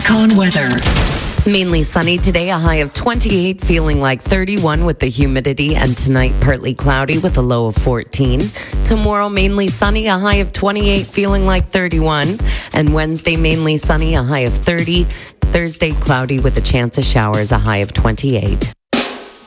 Yukon weather. Mainly sunny today, a high of 28, feeling like 31 with the humidity, and tonight partly cloudy with a low of 14. Tomorrow mainly sunny, a high of 28, feeling like 31, and Wednesday mainly sunny, a high of 30. Thursday cloudy with a chance of showers, a high of 28.